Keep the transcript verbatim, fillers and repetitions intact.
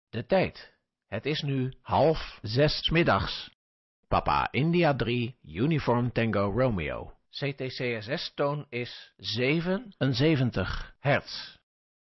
De tijd. Het is nu half zes 's middags. Papa India drie, Uniform Tango Romeo. C T C S S-toon is zevenenzeventig hertz.